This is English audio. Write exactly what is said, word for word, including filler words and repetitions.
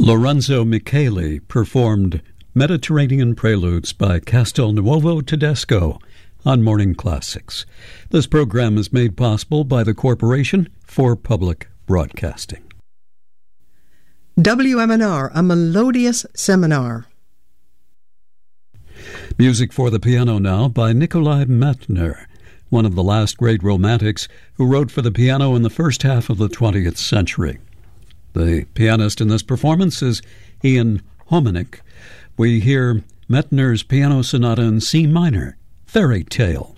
Lorenzo Micheli performed Mediterranean Preludes by Castelnuovo Tedesco on Morning Classics. This program is made possible by the Corporation for Public Broadcasting. W M N R, a melodious seminar. Music for the piano now by Nikolai Metner, one of the last great romantics who wrote for the piano in the first half of the twentieth century. The pianist in this performance is Ian Homeniuk. We hear Metner's Piano Sonata in C minor, Fairy Tale.